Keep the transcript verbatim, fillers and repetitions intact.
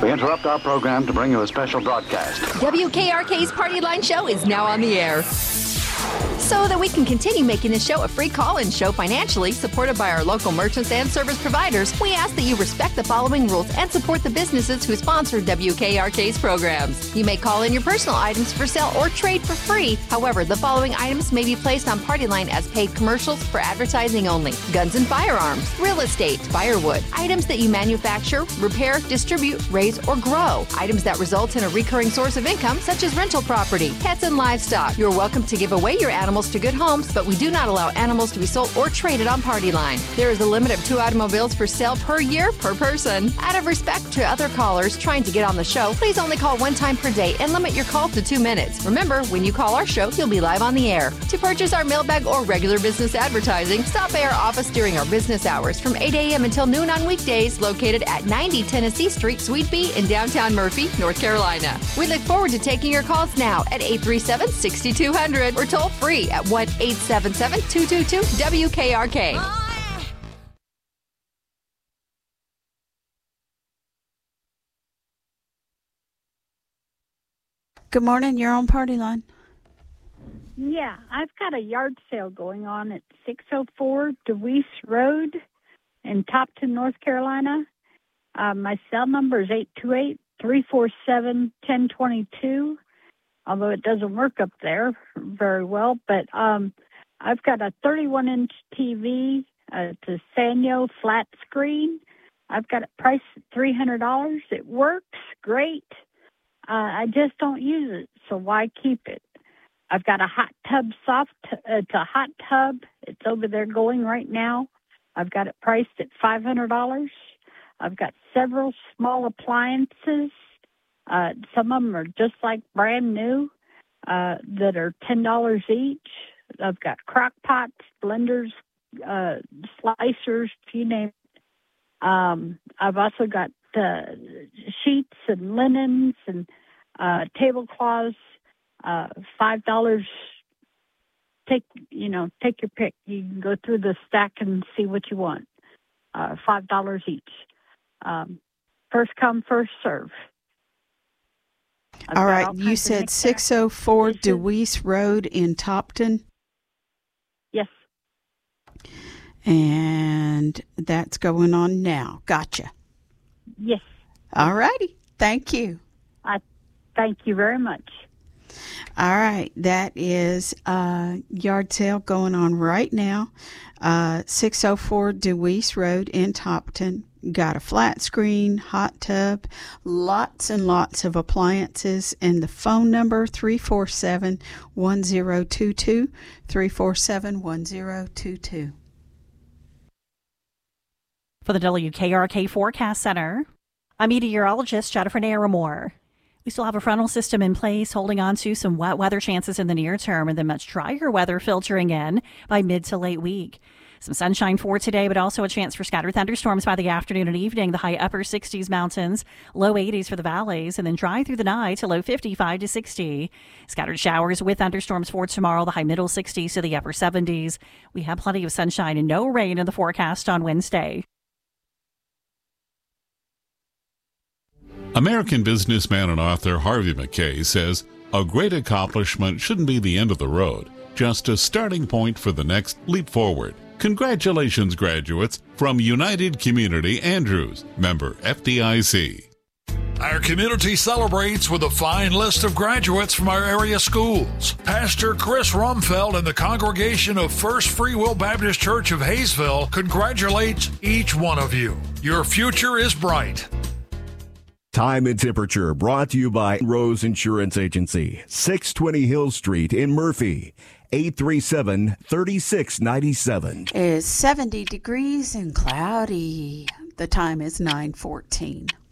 We interrupt our program to bring you a special broadcast. W K R K's Party Line Show is now on the air. So that we can continue making this show a free call-in show financially, supported by our local merchants and service providers, we ask that you respect the following rules and support the businesses who sponsor W K R K's programs. You may call in your personal items for sale or trade for free. However, the following items may be placed on Party Line as paid commercials for advertising only. Guns and firearms, real estate, firewood, items that you manufacture, repair, distribute, raise, or grow, items that result in a recurring source of income, such as rental property, pets, and livestock. You're welcome to give away your animals to good homes, but we do not allow animals to be sold or traded on Party Line. There is a limit of two automobiles for sale per year per person. Out of respect to other callers trying to get on the show, please only call one time per day and limit your call to two minutes. Remember, when you call our show, you'll be live on the air. To purchase our mailbag or regular business advertising, stop by our office during our business hours from eight a.m. until noon on weekdays, located at ninety Tennessee Street, Suite B in downtown Murphy, North Carolina. We look forward to taking your calls now at eight three seven, six two zero zero or toll free at one eight seven seven, two two two, W K R K. Good morning. You're on Party Line. Yeah, I've got a yard sale going on at six oh four DeWeese Road in Topton, North Carolina. Uh, my cell number is eight two eight, three four seven, one zero two two, although it doesn't work up there very well. But um, I've got a thirty-one inch T V, uh, it's a Sanyo flat screen. I've got it priced at three hundred dollars. It works great. Uh, I just don't use it, so why keep it? I've got a hot tub soft, uh, it's a hot tub. It's over there going right now. I've got it priced at five hundred dollars. I've got several small appliances. Uh, some of them are just like brand new, uh, that are ten dollars each. I've got crock pots, blenders, uh, slicers, you name it. Um, I've also got uh, sheets and linens and uh, tablecloths. Uh, five dollars. Take you know, take your pick. You can go through the stack and see what you want. Uh, five dollars each. Um, first come, first serve. I've all right, all you said six oh four DeWeese Road in Topton? Yes. And that's going on now. Gotcha. Yes. All righty. Thank you. I thank you very much. All right. That is a yard sale going on right now. Uh, six oh four DeWeese Road in Topton. Got a flat screen, hot tub, lots and lots of appliances, and the phone number three four seven, one zero two two, three four seven, one zero two two. For the W K R K Forecast Center, I'm meteorologist Jennifer Naramore. We still have a frontal system in place holding on to some wet weather chances in the near term and then much drier weather filtering in by mid to late week. Some sunshine for today, but also a chance for scattered thunderstorms by the afternoon and evening. The high upper sixties mountains, low eighties for the valleys, and then dry through the night to low fifty-five to sixty. Scattered showers with thunderstorms for tomorrow, the high middle sixties to the upper seventies. We have plenty of sunshine and no rain in the forecast on Wednesday. American businessman and author Harvey Mackay says a great accomplishment shouldn't be the end of the road, just a starting point for the next leap forward. Congratulations, graduates, from United Community Andrews, member F D I C. Our community celebrates with a fine list of graduates from our area schools. Pastor Chris Rumfeld and the congregation of First Free Will Baptist Church of Hayesville congratulates each one of you. Your future is bright. Time and temperature brought to you by Rose Insurance Agency, six twenty Hill Street in Murphy, eight three seven, three six nine seven. It's seventy degrees and cloudy. The time is nine fourteen.